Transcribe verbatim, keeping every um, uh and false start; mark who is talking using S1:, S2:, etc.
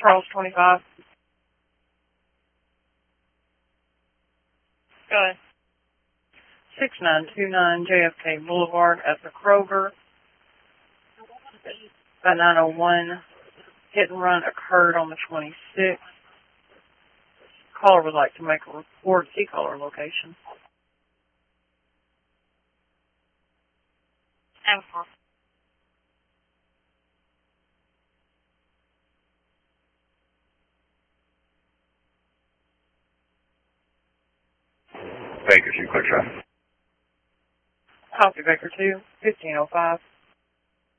S1: Charles twenty-five. Go ahead. six nine two nine J F K Boulevard at the Kroger. At nine oh one, hit and run occurred on the twenty-sixth. Caller would like to make a report. See caller location. And for
S2: Baker two, quick try.
S1: Copy Baker two, fifteen oh five.